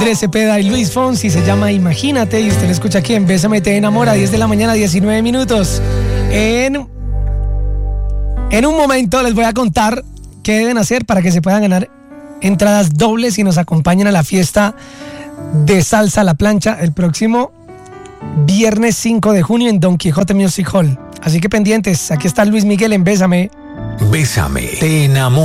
Andrés Cepeda y Luis Fonsi, se llama Imagínate, y usted lo escucha aquí en Bésame Te Enamora, 10 de la mañana, 19 minutos. En un momento les voy a contar qué deben hacer para que se puedan ganar entradas dobles y nos acompañen a la fiesta de Salsa a la Plancha el próximo viernes 5 de junio en Don Quijote Music Hall. Así que pendientes, aquí está Luis Miguel en Bésame. Bésame, te enamoro.